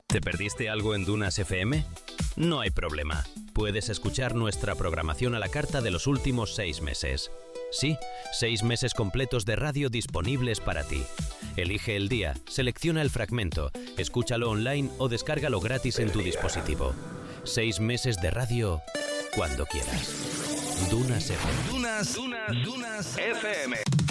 ¿Te perdiste algo en Dunas FM? No hay problema. Puedes escuchar nuestra programación a la carta de los últimos 6 meses. Sí, 6 meses completos de radio disponibles para ti. Elige el día, selecciona el fragmento, escúchalo online o descárgalo gratis en tu dispositivo. 6 meses de radio cuando quieras. Dunas FM. Dunas FM.